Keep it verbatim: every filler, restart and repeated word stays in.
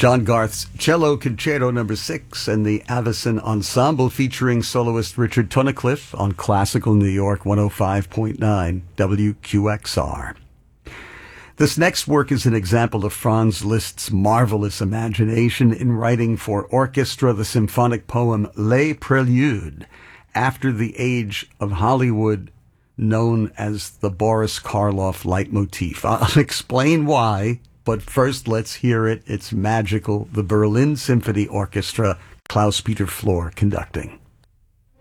John Garth's Cello Concerto Number Six and the Avicen Ensemble featuring soloist Richard Tunnicliffe on Classical New York one oh five point nine W Q X R. This next work is an example of Franz Liszt's marvelous imagination in writing for orchestra the symphonic poem Les Préludes, after the age of Hollywood, known as the Boris Karloff leitmotif. I'll explain why, but first let's hear it. It's magical. The Berlin Symphony Orchestra, Klaus-Peter Flohr conducting.